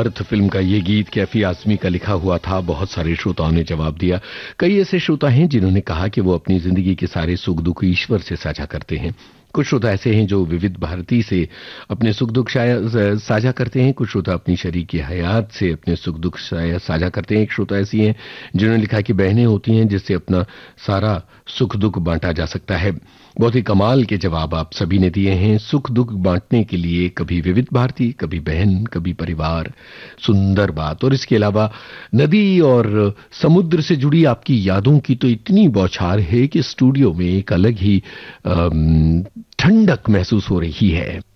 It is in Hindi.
अर्थ फिल्म का ये गीत कैफी आजमी का लिखा हुआ था। बहुत सारे श्रोताओं ने जवाब दिया। कई ऐसे श्रोता हैं जिन्होंने कहा कि वो अपनी जिंदगी के सारे सुख दुख ईश्वर से साझा करते हैं। कुछ श्रोता ऐसे हैं जो विविध भारती से अपने सुख दुख शायद साझा करते हैं। कुछ श्रोता अपनी शरीकी हयात से अपने सुख दुख शायद साझा करते हैं। एक श्रोता ऐसी हैं जिन्होंने लिखा कि बहनें होती हैं जिससे अपना सारा सुख दुख बांटा जा सकता है। बहुत ही कमाल के जवाब आप सभी ने दिए हैं। सुख दुख बांटने के लिए कभी विविध भारती, कभी बहन, कभी परिवार। सुंदर बात। और इसके अलावा नदी और समुद्र से जुड़ी आपकी यादों की तो इतनी बौछार है कि स्टूडियो में एक अलग ही ठंडक महसूस हो रही है।